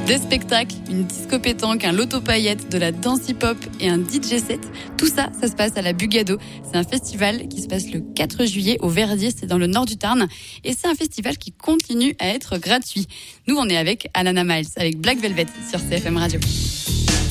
Des spectacles, une disco pétanque, un loto paillette, de la danse hip-hop et un DJ set. Tout ça, ça se passe à la Bugado. C'est un festival qui se passe le 4 juillet au Verdier, c'est dans le nord du Tarn. Et c'est un festival qui continue à être gratuit. Nous, on est avec Alana Miles, avec Black Velvet sur CFM Radio.